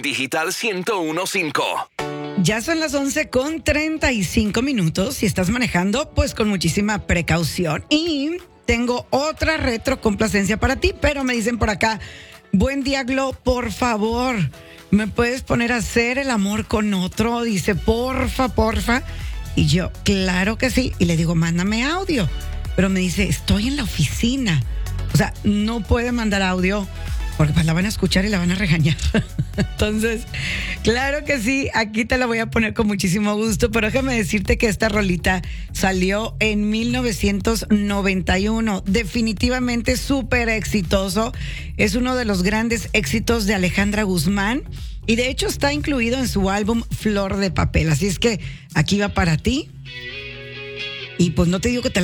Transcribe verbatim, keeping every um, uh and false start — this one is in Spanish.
Digital ciento uno punto cinco. Ya son las once con treinta y cinco minutos. Si estás manejando, pues con muchísima precaución. Y tengo otra retrocomplacencia para ti, pero me dicen por acá, buen día, Glo, por favor, ¿me puedes poner a hacer el amor con otro? Dice, porfa, porfa. Y yo, claro que sí. Y le digo, mándame audio. Pero me dice, estoy en la oficina. O sea, no puede mandar audio porque pues la van a escuchar y la van a regañar. Entonces, claro que sí, aquí te la voy a poner con muchísimo gusto, pero déjame decirte que esta rolita salió en mil novecientos noventa y uno, definitivamente súper exitoso, es uno de los grandes éxitos de Alejandra Guzmán y de hecho está incluido en su álbum Flor de Papel, así es que aquí va para ti y pues no te digo que te